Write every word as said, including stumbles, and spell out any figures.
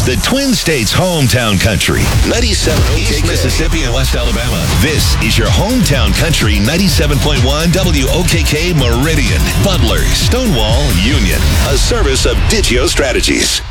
the Twin States hometown country. ninety-seven O K K. East Mississippi and West Alabama. This is your hometown country, ninety-seven point one W O K K Meridian, Butler, Stonewall, Union. A service of Digio Strategies.